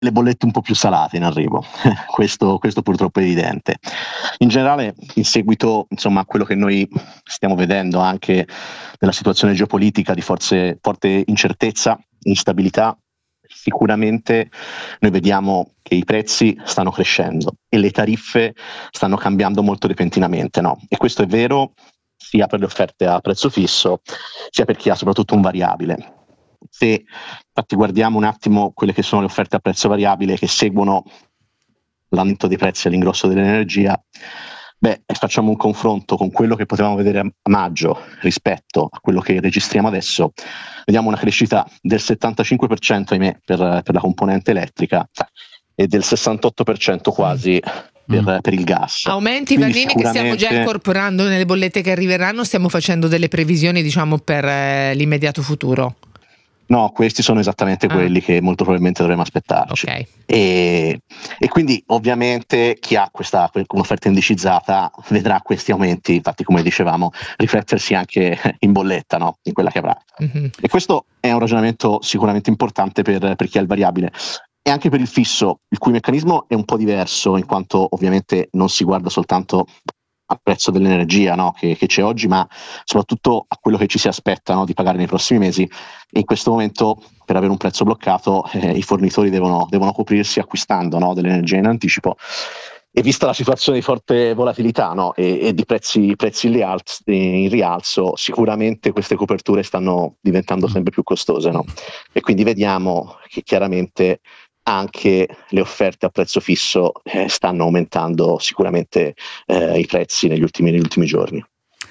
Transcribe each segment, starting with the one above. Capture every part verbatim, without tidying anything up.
le bollette un po' più salate in arrivo. questo, questo purtroppo è evidente. In generale, in seguito insomma a quello che noi stiamo vedendo anche nella situazione geopolitica di forze, forte incertezza, instabilità, sicuramente noi vediamo che i prezzi stanno crescendo e le tariffe stanno cambiando molto repentinamente, no? E questo è vero sia per le offerte a prezzo fisso, sia per chi ha soprattutto un variabile. Se infatti guardiamo un attimo quelle che sono le offerte a prezzo variabile che seguono l'aumento dei prezzi all'ingrosso dell'energia, beh, facciamo un confronto con quello che potevamo vedere a maggio rispetto a quello che registriamo adesso, vediamo una crescita del settantacinque per cento, ahimè, per, per la componente elettrica e del sessantotto per cento quasi per, mm. per il gas. Aumenti, Quindi Vannini, che stiamo già incorporando nelle bollette che arriveranno, stiamo facendo delle previsioni, diciamo, per eh, l'immediato futuro. No, questi sono esattamente ah. quelli che molto probabilmente dovremo aspettarci. Okay. E, e quindi ovviamente chi ha questa un'offerta indicizzata vedrà questi aumenti, infatti come dicevamo, riflettersi anche in bolletta, no? In quella che avrà. Mm-hmm. E questo è un ragionamento sicuramente importante per, per chi ha il variabile. E anche per il fisso, il cui meccanismo è un po' diverso, in quanto ovviamente non si guarda soltanto al prezzo dell'energia, no? che, che c'è oggi, ma soprattutto a quello che ci si aspetta, no? di pagare nei prossimi mesi. E in questo momento, per avere un prezzo bloccato, eh, i fornitori devono, devono coprirsi acquistando, no? dell'energia in anticipo. E vista la situazione di forte volatilità, no? e, e di prezzi, prezzi in, rialzo, in rialzo, sicuramente queste coperture stanno diventando sempre più costose. No? E quindi vediamo che chiaramente anche le offerte a prezzo fisso eh, stanno aumentando sicuramente eh, i prezzi negli ultimi, negli ultimi giorni.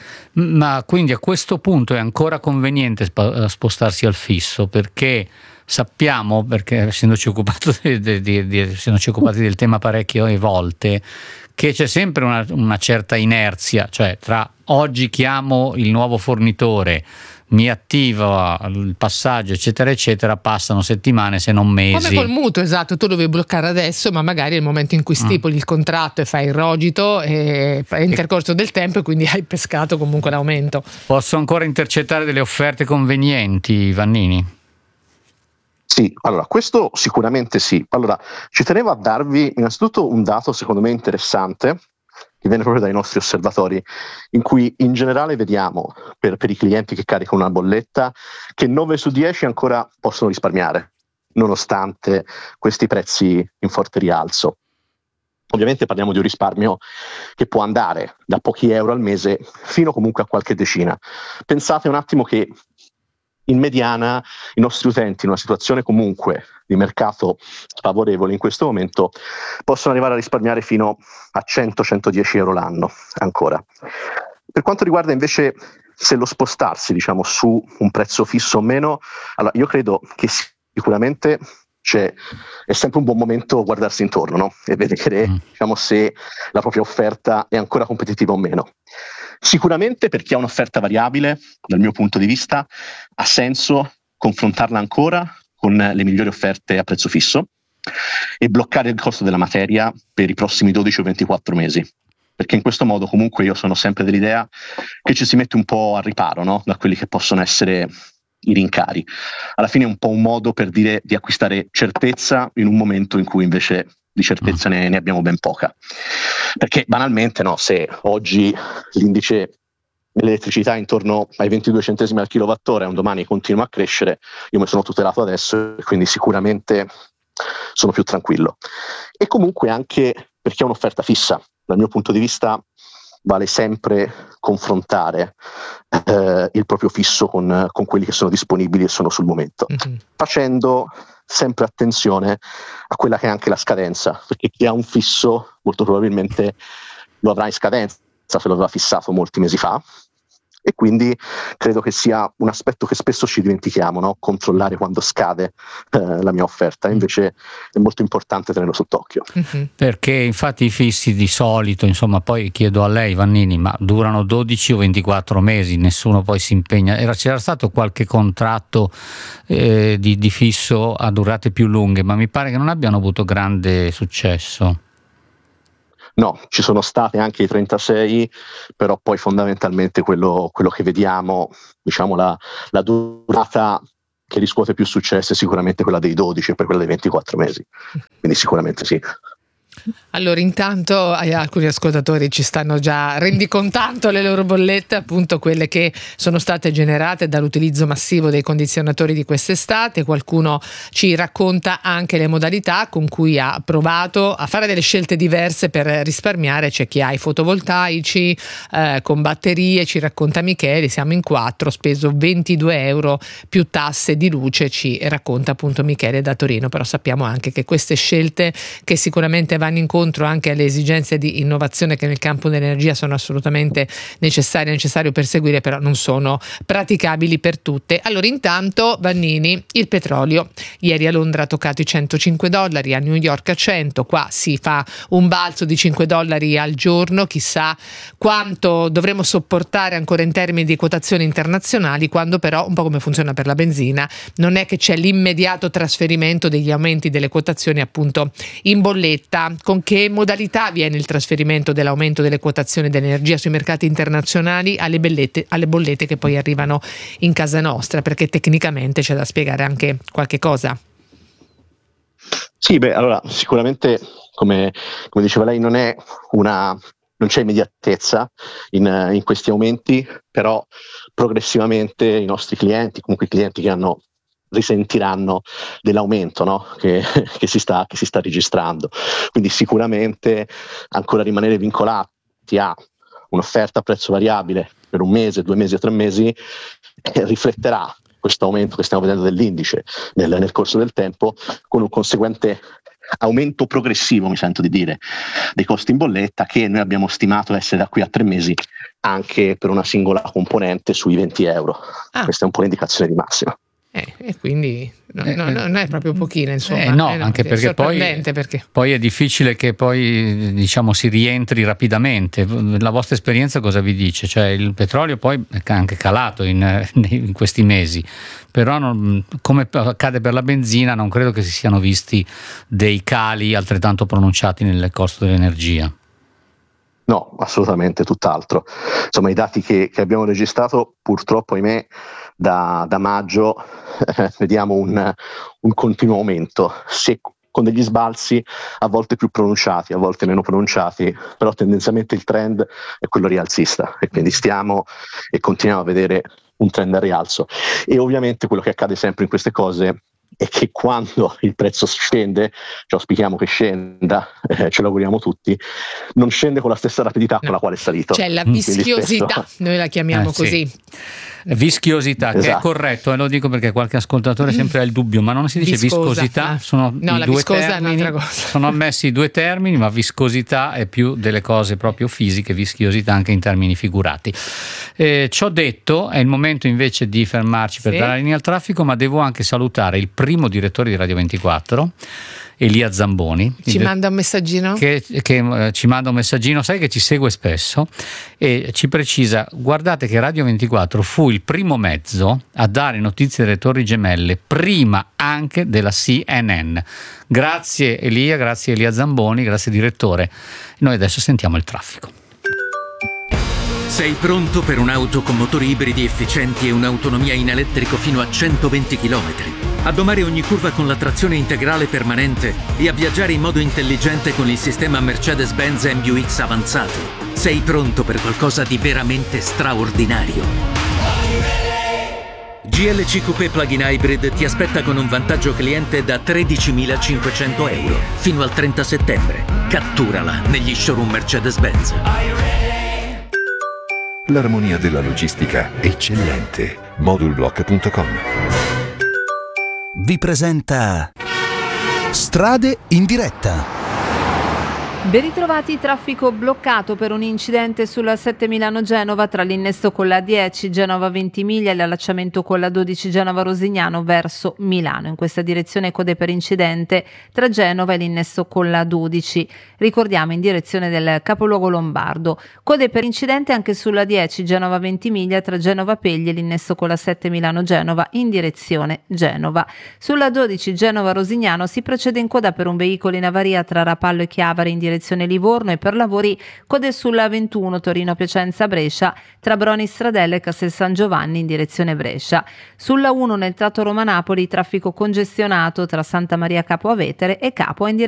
Ma quindi a questo punto è ancora conveniente spostarsi al fisso, perché sappiamo, perché essendoci occupato di, di, di, di, essendoci occupati del tema parecchie volte, che c'è sempre una, una certa inerzia, cioè tra oggi chiamo il nuovo fornitore, mi attiva il passaggio eccetera eccetera, passano settimane se non mesi. Come col mutuo, esatto, tu dovevi bloccare adesso, ma magari è il momento in cui stipuli mm. il contratto e fai il rogito e è intercorso del tempo e quindi hai pescato comunque l'aumento. Posso ancora intercettare delle offerte convenienti, Vannini? Sì, allora questo sicuramente sì. Allora ci tenevo a darvi innanzitutto un dato secondo me interessante che viene proprio dai nostri osservatori, in cui in generale vediamo per, per i clienti che caricano una bolletta che nove su dieci ancora possono risparmiare, nonostante questi prezzi in forte rialzo. Ovviamente parliamo di un risparmio che può andare da pochi euro al mese fino comunque a qualche decina. Pensate un attimo che in mediana i nostri utenti in una situazione comunque di mercato favorevole in questo momento possono arrivare a risparmiare fino a cento centodieci euro l'anno ancora. Per quanto riguarda invece se lo spostarsi diciamo su un prezzo fisso o meno, allora io credo che sicuramente c'è, è sempre un buon momento guardarsi intorno, no? E vedere mm. diciamo, se la propria offerta è ancora competitiva o meno. Sicuramente per chi ha un'offerta variabile, dal mio punto di vista, ha senso confrontarla ancora con le migliori offerte a prezzo fisso e bloccare il costo della materia per i prossimi dodici o ventiquattro mesi. Perché in questo modo comunque io sono sempre dell'idea che ci si mette un po' al riparo, no? Da quelli che possono essere i rincari. Alla fine è un po' un modo per dire di acquistare certezza in un momento in cui invece di certezza ne, ne abbiamo ben poca. Perché banalmente no, se oggi l'indice dell'elettricità è intorno ai ventidue centesimi al kilowattora e un domani continua a crescere, io mi sono tutelato adesso e quindi sicuramente sono più tranquillo. E comunque anche per chi ha un'offerta fissa, dal mio punto di vista vale sempre confrontare eh, il proprio fisso con, con quelli che sono disponibili e sono sul momento, mm-hmm. facendo sempre attenzione a quella che è anche la scadenza, perché chi ha un fisso molto probabilmente lo avrà in scadenza se lo aveva fissato molti mesi fa, e quindi credo che sia un aspetto che spesso ci dimentichiamo, no? Controllare quando scade eh, la mia offerta, invece è molto importante tenerlo sott'occhio. Mm-hmm. Perché infatti i fissi di solito, insomma, poi chiedo a lei Vannini, ma durano dodici o ventiquattro mesi, nessuno poi si impegna. Era, c'era stato qualche contratto eh, di, di fisso a durate più lunghe, ma mi pare che non abbiano avuto grande successo. No, ci sono state anche i trentasei, però poi fondamentalmente quello, quello che vediamo, diciamo la, la durata che riscuote più successo è sicuramente quella dei dodici e poi quella dei ventiquattro mesi, quindi sicuramente sì. Allora, intanto alcuni ascoltatori ci stanno già rendicontando le loro bollette, appunto quelle che sono state generate dall'utilizzo massivo dei condizionatori di quest'estate. Qualcuno ci racconta anche le modalità con cui ha provato a fare delle scelte diverse per risparmiare. C'è chi ha i fotovoltaici eh, con batterie, ci racconta Michele, siamo in quattro, ho speso ventidue euro più tasse di luce, ci racconta appunto Michele da Torino. Però sappiamo anche che queste scelte, che sicuramente vanno incontro anche alle esigenze di innovazione che nel campo dell'energia sono assolutamente necessarie, necessario perseguire, però non sono praticabili per tutte. Allora, intanto Vannini, il petrolio ieri a Londra ha toccato i centocinque dollari, a New York a cento, qua si fa un balzo di cinque dollari al giorno, chissà quanto dovremo sopportare ancora in termini di quotazioni internazionali, quando però, un po' come funziona per la benzina, non è che c'è l'immediato trasferimento degli aumenti delle quotazioni appunto in bolletta. Con che modalità avviene il trasferimento dell'aumento delle quotazioni dell'energia sui mercati internazionali alle, bellette, alle bollette che poi arrivano in casa nostra? Perché tecnicamente c'è da spiegare anche qualche cosa. Sì, beh, allora sicuramente, come, come diceva lei, non è una non c'è immediatezza in, in questi aumenti, però progressivamente i nostri clienti, comunque i clienti che hanno risentiranno dell'aumento, no? che, che, si sta, che si sta registrando. Quindi sicuramente ancora rimanere vincolati a un'offerta a prezzo variabile per un mese, due mesi o tre mesi eh, rifletterà questo aumento che stiamo vedendo dell'indice nel, nel corso del tempo, con un conseguente aumento progressivo, mi sento di dire, dei costi in bolletta, che noi abbiamo stimato essere da qui a tre mesi anche per una singola componente sui venti euro. Ah. Questa è un po' l'indicazione di massima. Eh, e quindi no, no, no, non è proprio pochino, insomma. Eh no, eh no, anche perché poi, perché poi è difficile che poi diciamo si rientri rapidamente. La vostra esperienza cosa vi dice? Cioè il petrolio poi è anche calato in, in questi mesi, però non, come accade per la benzina, non credo che si siano visti dei cali altrettanto pronunciati nel costo dell'energia. No, assolutamente, tutt'altro. Insomma, i dati che, che abbiamo registrato, purtroppo, ahimè, da, da maggio eh, vediamo un, un continuo aumento, se con degli sbalzi a volte più pronunciati, a volte meno pronunciati, però tendenzialmente il trend è quello rialzista, e quindi stiamo e continuiamo a vedere un trend al rialzo. E ovviamente quello che accade sempre in queste cose è che quando il prezzo scende, ci auspichiamo che scenda, eh, ce lo auguriamo tutti, non scende con la stessa rapidità no. con la quale è salito. C'è la vischiosità, spesso... noi la chiamiamo eh, così. Sì. Vischiosità, esatto. Che è corretto, e eh, lo dico perché qualche ascoltatore sempre ha il dubbio, ma non si dice viscosa, viscosità, ah. sono no, i la due viscosa termini, è un'altra cosa. Sono ammessi due termini, ma viscosità è più delle cose proprio fisiche, vischiosità anche in termini figurati. Eh, ciò detto, è il momento invece di fermarci per sì. dare la linea al traffico, ma devo anche salutare il primo direttore di Radio ventiquattro, Elia Zamboni, ci manda un messaggino che, che uh, ci manda un messaggino, sai che ci segue spesso e ci precisa: guardate che Radio ventiquattro fu il primo mezzo a dare notizie delle Torri Gemelle prima anche della C N N. Grazie Elia, grazie Elia Zamboni, grazie direttore. Noi adesso sentiamo il traffico. Sei pronto per un'auto con motori ibridi efficienti e un'autonomia in elettrico fino a centoventi chilometri? A domare ogni curva con la trazione integrale permanente e a viaggiare in modo intelligente con il sistema Mercedes-Benz M U X avanzato. Sei pronto per qualcosa di veramente straordinario. G L C Coupé Plug-in Hybrid ti aspetta con un vantaggio cliente da tredicimilacinquecento euro fino al trenta settembre. Catturala negli showroom Mercedes-Benz. L'armonia della logistica eccellente. Modulblock punto com vi presenta Strade in diretta. Ben ritrovati, traffico bloccato per un incidente sulla sette Milano-Genova tra l'innesto con la dieci Genova-Ventimiglia e l'allacciamento con la dodici Genova-Rosignano verso Milano. In questa direzione code per incidente tra Genova e l'innesto con la dodici. Ricordiamo in direzione del capoluogo lombardo. Code per incidente anche sulla dieci Genova-Ventimiglia tra Genova-Pegli e l'innesto con la sette Milano-Genova in direzione Genova. Sulla dodici Genova-Rosignano si procede in coda per un veicolo in avaria tra Rapallo e Chiavari in direzione direzione Livorno e per lavori code sulla ventuno Torino-Piacenza-Brescia tra Broni Stradella e Castel San Giovanni in direzione Brescia. Sulla uno nel tratto Roma-Napoli traffico congestionato tra Santa Maria Capua Vetere e Capua in direzione